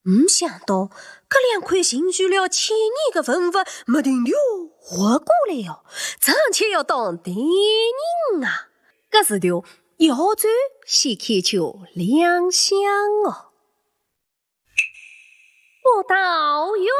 没想到搿两块行住了千年的文物没停留活过来哦，尚且要当代人啊！搿时头要转先开求两相哦。不道有